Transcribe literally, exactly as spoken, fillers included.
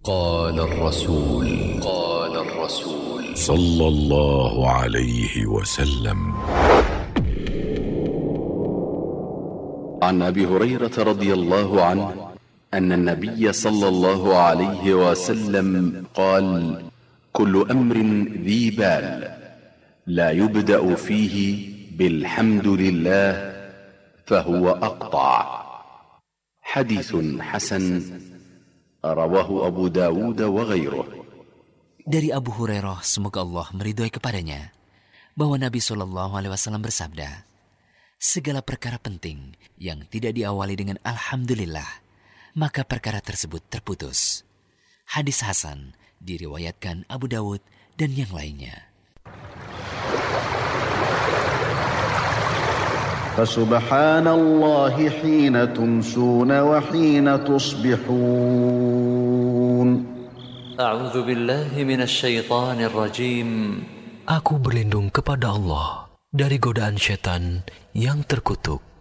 قال الرسول قال الرسول صلى الله عليه وسلم. عن أبي هريرة رضي الله عنه أن النبي صلى الله عليه وسلم قال: كل أمر ذي بال لا يبدأ فيه بالحمد لله فهو أقطع. حديث حسن رواه أبو داود وغيره. Dari Abu Hurairah, semoga Allah meridhoi kepadanya, bahwa Nabi shallallahu alaihi wasallam bersabda, segala perkara penting yang tidak diawali dengan Alhamdulillah, maka perkara tersebut terputus. Hadis Hasan diriwayatkan Abu Dawud dan yang lainnya. Fasubhanallah hina tumsuna wa hina tusbihun. A'udzu billahi minasy syaithanir rajim. Aku berlindung kepada Allah dari godaan syaitan yang terkutuk.